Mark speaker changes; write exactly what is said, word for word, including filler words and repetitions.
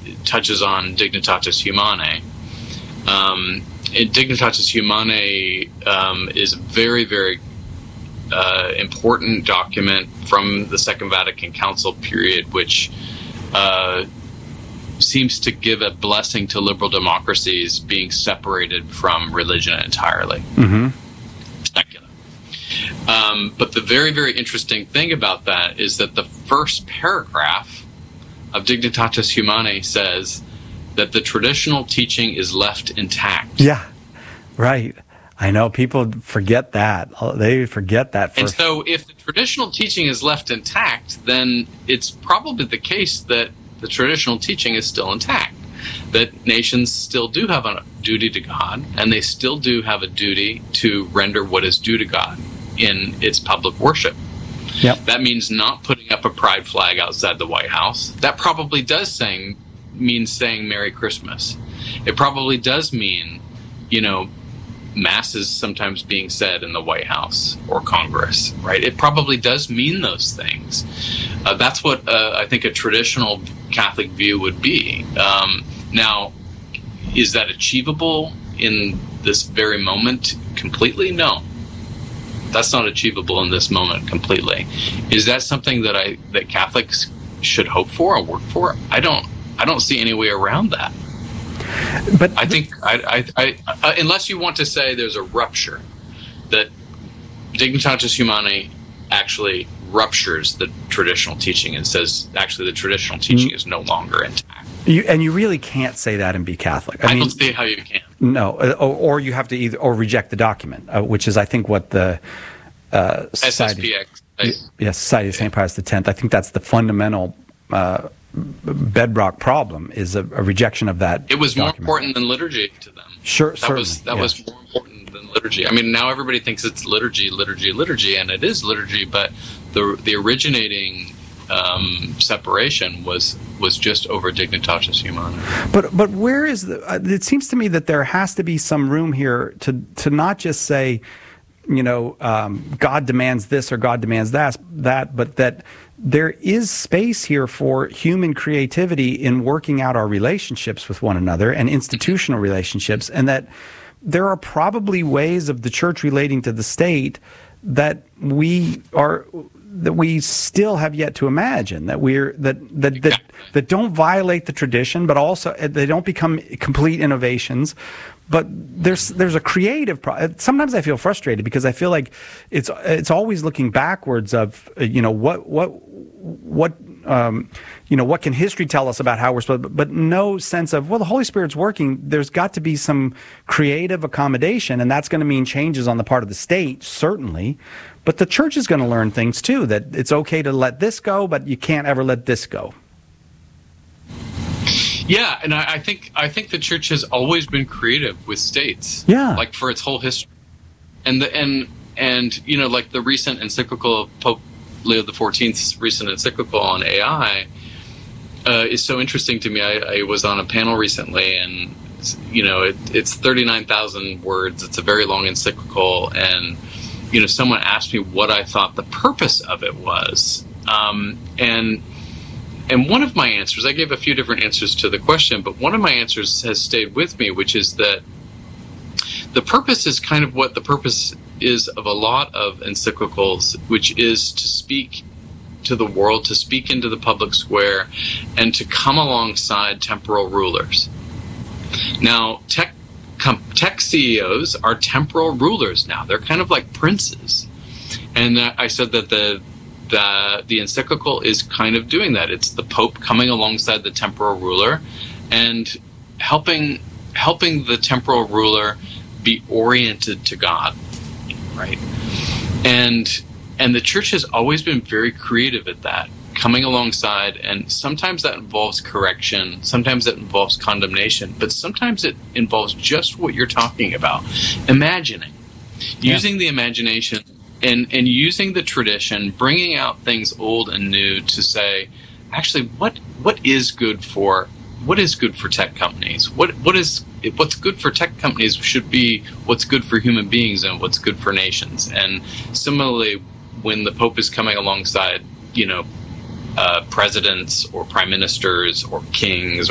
Speaker 1: touches on Dignitatis Humanae. Um, it, Dignitatis Humanae um, is a very, very uh, important document from the Second Vatican Council period, which uh, seems to give a blessing to liberal democracies being separated from religion entirely.
Speaker 2: Mm-hmm.
Speaker 1: Secular. Um, but the very, very interesting thing about that is that the first paragraph of Dignitatis Humanae says that the traditional teaching is left intact.
Speaker 2: Yeah, right. I know people forget that. They forget that.
Speaker 1: And so if the traditional teaching is left intact, then it's probably the case that the traditional teaching is still intact, that nations still do have a duty to God, and they still do have a duty to render what is due to God in its public worship.
Speaker 2: Yep.
Speaker 1: That means not putting up a pride flag outside the White House. That probably does saying mean saying Merry Christmas. It probably does mean, you know, masses sometimes being said in the White House or Congress, right? It probably does mean those things. Uh, that's what uh, I think a traditional Catholic view would be. Um, now, is that achievable in this very moment completely? No. That's not achievable in this moment completely. Is that something that I that Catholics should hope for and work for? I don't. I don't see any way around that.
Speaker 2: But
Speaker 1: I think, I, I, I, uh, unless you want to say there's a rupture, that Dignitatis Humanae actually ruptures the traditional teaching and says actually the traditional teaching mm. is no longer intact.
Speaker 2: You, and you really can't say that and be Catholic. I,
Speaker 1: I
Speaker 2: mean,
Speaker 1: don't see how you can.
Speaker 2: No, or, or you have to either or reject the document, uh, which is I think what the uh, Society,
Speaker 1: S S P X.
Speaker 2: Yes, Society of Saint Pius X. I think that's the fundamental uh, bedrock problem is a, a rejection of that.
Speaker 1: It was
Speaker 2: document.
Speaker 1: more important than liturgy to them.
Speaker 2: Sure,
Speaker 1: that
Speaker 2: certainly.
Speaker 1: was that
Speaker 2: yeah.
Speaker 1: was more important than liturgy. I mean, now everybody thinks it's liturgy, liturgy, liturgy, and it is liturgy. But the the originating um, separation was was just over Dignitatis Humanae.
Speaker 2: But but where is the? Uh, it seems to me that there has to be some room here to to not just say, you know, um, God demands this or God demands that, that, but that there is space here for human creativity in working out our relationships with one another and institutional relationships, and that there are probably ways of the church relating to the state that we are that we still have yet to imagine, that we're that that that, that don't violate the tradition, but also they don't become complete innovations. But there's there's a creative pro- sometimes I feel frustrated because I feel like it's it's always looking backwards of you know what what what um, you know what can history tell us about how we're supposed, but, but no sense of well the Holy Spirit's working. There's got to be some creative accommodation, and that's going to mean changes on the part of the state certainly, but the church is going to learn things too, that it's okay to let this go, but you can't ever let this go.
Speaker 1: Yeah, and I, I think I think the church has always been creative with states.
Speaker 2: Yeah,
Speaker 1: like for its whole history, and the and and you know like the recent encyclical of Pope Leo the fourteenth's recent encyclical on A I uh, is so interesting to me. I, I was on a panel recently, and you know it, it's thirty-nine thousand words. It's a very long encyclical, and you know someone asked me what I thought the purpose of it was, um, and. And one of my answers, I gave a few different answers to the question, but one of my answers has stayed with me, which is that the purpose is kind of what the purpose is of a lot of encyclicals, which is to speak to the world, to speak into the public square, and to come alongside temporal rulers. Now, tech, com, tech C E Os are temporal rulers now. They're kind of like princes. And uh, I said that the The, the encyclical is kind of doing that. It's the Pope coming alongside the temporal ruler and helping helping the temporal ruler be oriented to God, right? And and the church has always been very creative at that, coming alongside, and sometimes that involves correction, sometimes it involves condemnation, but sometimes it involves just what you're talking about, imagining,
Speaker 2: yeah.
Speaker 1: using the imagination And, and using the tradition, bringing out things old and new to say, actually, what what is good for what is good for tech companies? What what is what's good for tech companies should be what's good for human beings and what's good for nations. And similarly, when the Pope is coming alongside, you know, uh, presidents or prime ministers or kings